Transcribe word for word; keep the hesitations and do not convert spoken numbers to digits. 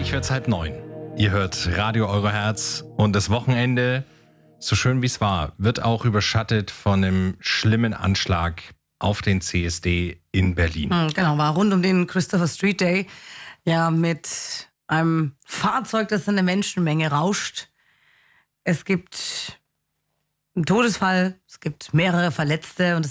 Gleich wird's halb neun. Ihr hört Radio Euro Herz und das Wochenende, so schön wie es war, wird auch überschattet von einem schlimmen Anschlag auf den C S D in Berlin. Genau, war rund um den Christopher Street Day, ja, mit einem Fahrzeug, das in eine Menschenmenge rauscht. Es gibt einen Todesfall, es gibt mehrere Verletzte und es